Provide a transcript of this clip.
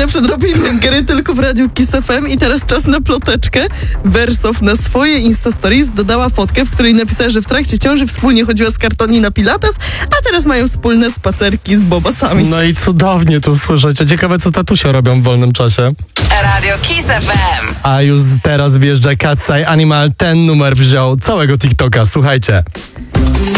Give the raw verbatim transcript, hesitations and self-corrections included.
chwilę przed robieniem gry tylko w Radiu Kiss F M i teraz czas na ploteczkę. Wersow na swoje Insta Stories dodała fotkę, w której napisała, że w trakcie ciąży wspólnie chodziła z kartoni na pilates, a teraz mają wspólne spacerki z bobasami. No i cudownie to słyszycie. Ciekawe, co tatusia robią w wolnym czasie. Radio Kiss F M. A już teraz wjeżdża Cat's Eye Animal. Ten numer wziął całego TikToka. Słuchajcie.